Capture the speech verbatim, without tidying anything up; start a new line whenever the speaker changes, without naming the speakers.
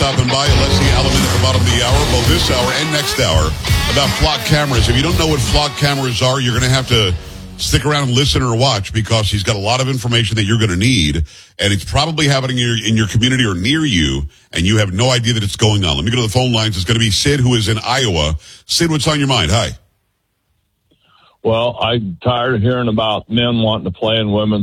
stopping by. Alessi Element at the bottom of the hour, both this hour and next hour, about flock cameras. If you don't know what flock cameras are, you're going to have to stick around and listen or watch, because he's got a lot of information that you're going to need, and it's probably happening in your, in your community or near you, and you have no idea that it's going on. Let me go to the phone lines. It's going to be Sid, who is in Iowa. Sid, what's on your mind? Hi.
Well, I'm tired of hearing about men wanting to play in women's